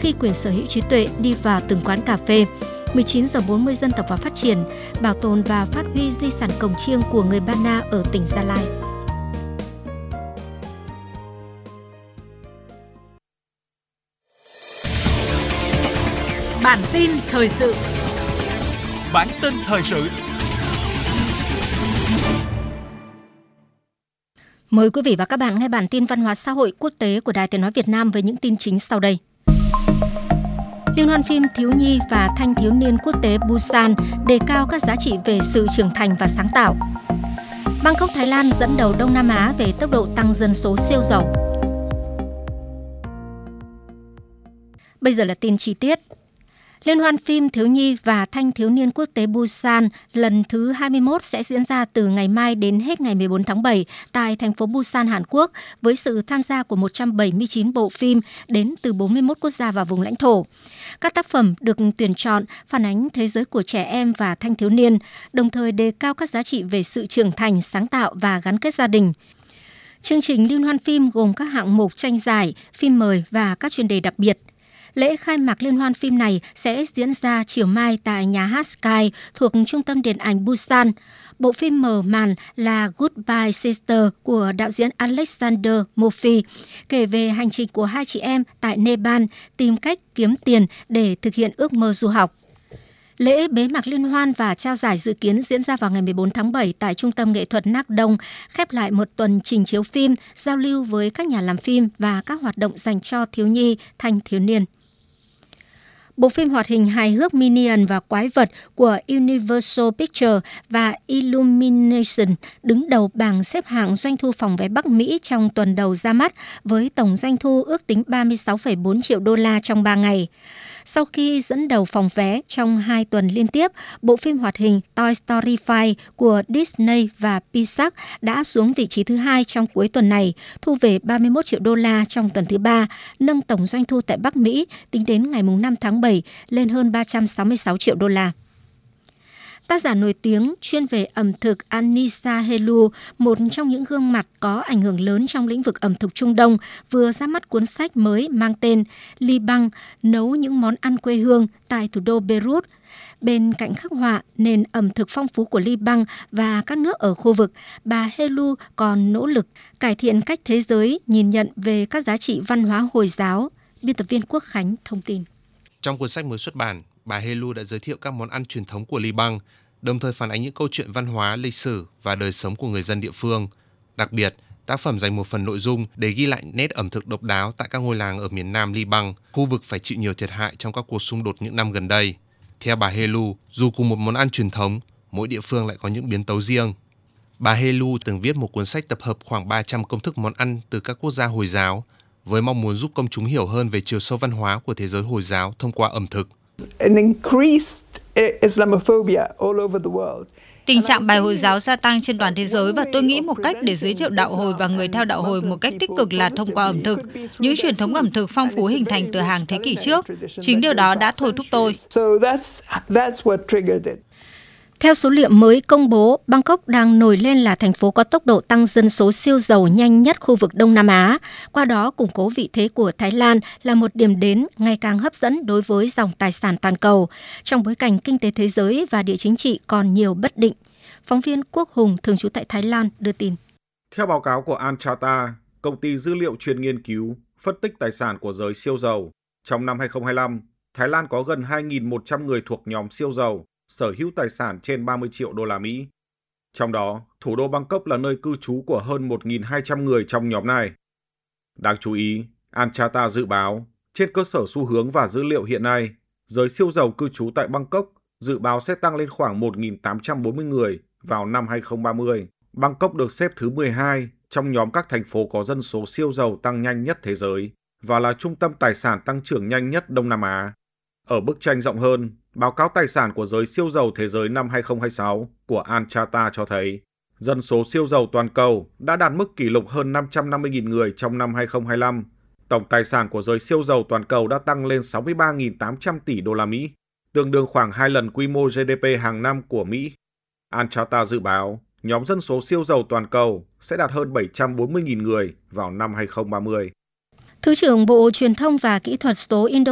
khi quyền sở hữu trí tuệ đi vào từng quán cà phê. 19 giờ 40 dân tộc và phát triển, bảo tồn và phát huy di sản cồng chiêng của người Ba Na ở tỉnh Gia Lai. Bản tin thời sự. Bản tin thời sự. Mời quý vị và các bạn nghe bản tin văn hóa xã hội quốc tế của Đài Tiếng nói Việt Nam với những tin chính sau đây. Liên hoan phim thiếu nhi và thanh thiếu niên quốc tế Busan đề cao các giá trị về sự trưởng thành và sáng tạo. Bangkok, Thái Lan dẫn đầu Đông Nam Á về tốc độ tăng dân số siêu giàu. Bây giờ là tin chi tiết. Liên hoan phim thiếu nhi và thanh thiếu niên quốc tế Busan lần thứ 21 sẽ diễn ra từ ngày mai đến hết ngày 14 tháng 7 tại thành phố Busan, Hàn Quốc, với sự tham gia của 179 bộ phim đến từ 41 quốc gia và vùng lãnh thổ. Các tác phẩm được tuyển chọn phản ánh thế giới của trẻ em và thanh thiếu niên, đồng thời đề cao các giá trị về sự trưởng thành, sáng tạo và gắn kết gia đình. Chương trình liên hoan phim gồm các hạng mục tranh giải, phim mời và các chuyên đề đặc biệt. Lễ khai mạc liên hoan phim này sẽ diễn ra chiều mai tại nhà hát Sky thuộc Trung tâm Điện ảnh Busan. Bộ phim mở màn là Goodbye Sister của đạo diễn Alexander Murphy, kể về hành trình của hai chị em tại Nepal tìm cách kiếm tiền để thực hiện ước mơ du học. Lễ bế mạc liên hoan và trao giải dự kiến diễn ra vào ngày 14 tháng 7 tại Trung tâm Nghệ thuật Nac Đông, khép lại một tuần trình chiếu phim, giao lưu với các nhà làm phim và các hoạt động dành cho thiếu nhi, thanh thiếu niên. Bộ phim hoạt hình hài hước Minion và Quái vật của Universal Pictures và Illumination đứng đầu bảng xếp hạng doanh thu phòng vé Bắc Mỹ trong tuần đầu ra mắt, với tổng doanh thu ước tính 36,4 triệu đô la trong 3 ngày. Sau khi dẫn đầu phòng vé trong 2 tuần liên tiếp, bộ phim hoạt hình Toy Story 5 của Disney và Pixar đã xuống vị trí thứ 2 trong cuối tuần này, thu về 31 triệu đô la trong tuần thứ 3, nâng tổng doanh thu tại Bắc Mỹ tính đến ngày 5 tháng 7 lên hơn 366 triệu đô la. Tác giả nổi tiếng chuyên về ẩm thực Anissa Helu, một trong những gương mặt có ảnh hưởng lớn trong lĩnh vực ẩm thực Trung Đông, vừa ra mắt cuốn sách mới mang tên Liban, nấu những món ăn quê hương tại thủ đô Beirut. Bên cạnh khắc họa nền ẩm thực phong phú của Liban và các nước ở khu vực, bà Helu còn nỗ lực cải thiện cách thế giới nhìn nhận về các giá trị văn hóa Hồi giáo. Biên tập viên Quốc Khánh thông tin. Trong cuốn sách mới xuất bản, bà Helu đã giới thiệu các món ăn truyền thống của Liban, đồng thời phản ánh những câu chuyện văn hóa, lịch sử và đời sống của người dân địa phương. Đặc biệt, tác phẩm dành một phần nội dung để ghi lại nét ẩm thực độc đáo tại các ngôi làng ở miền Nam Liban, khu vực phải chịu nhiều thiệt hại trong các cuộc xung đột những năm gần đây. Theo bà Helu, dù cùng một món ăn truyền thống, mỗi địa phương lại có những biến tấu riêng. Bà Helu từng viết một cuốn sách tập hợp khoảng 300 công thức món ăn từ các quốc gia Hồi giáo, với mong muốn giúp công chúng hiểu hơn về chiều sâu văn hóa của thế giới Hồi giáo thông qua ẩm thực. Tình trạng bài Hồi giáo gia tăng trên toàn thế giới và tôi nghĩ một cách để giới thiệu đạo Hồi và người theo đạo Hồi một cách tích cực là thông qua ẩm thực. Những truyền thống ẩm thực phong phú hình thành từ hàng thế kỷ trước. Chính điều đó đã thôi thúc tôi. Theo số liệu mới công bố, Bangkok đang nổi lên là thành phố có tốc độ tăng dân số siêu giàu nhanh nhất khu vực Đông Nam Á, qua đó củng cố vị thế của Thái Lan là một điểm đến ngày càng hấp dẫn đối với dòng tài sản toàn cầu, trong bối cảnh kinh tế thế giới và địa chính trị còn nhiều bất định. Phóng viên Quốc Hùng, thường trú tại Thái Lan, đưa tin. Theo báo cáo của Anchata, công ty dữ liệu chuyên nghiên cứu, phân tích tài sản của giới siêu giàu, trong năm 2025, Thái Lan có gần 2.100 người thuộc nhóm siêu giàu, sở hữu tài sản trên 30 triệu đô la Mỹ. Trong đó, thủ đô Bangkok là nơi cư trú của hơn 1.200 người trong nhóm này. Đáng chú ý, Anchata dự báo, trên cơ sở xu hướng và dữ liệu hiện nay, giới siêu giàu cư trú tại Bangkok dự báo sẽ tăng lên khoảng 1.840 người vào năm 2030. Bangkok được xếp thứ 12 trong nhóm các thành phố có dân số siêu giàu tăng nhanh nhất thế giới và là trung tâm tài sản tăng trưởng nhanh nhất Đông Nam Á. Ở bức tranh rộng hơn, báo cáo tài sản của giới siêu giàu thế giới năm 2026 của Anchata cho thấy dân số siêu giàu toàn cầu đã đạt mức kỷ lục hơn 550.000 người trong năm 2025. Tổng tài sản của giới siêu giàu toàn cầu đã tăng lên 63.800 tỷ đô la Mỹ, tương đương khoảng 2 lần quy mô GDP hàng năm của Mỹ. Anchata dự báo nhóm dân số siêu giàu toàn cầu sẽ đạt hơn 740.000 người vào năm 2030. Thứ trưởng Bộ Truyền thông và Kỹ thuật số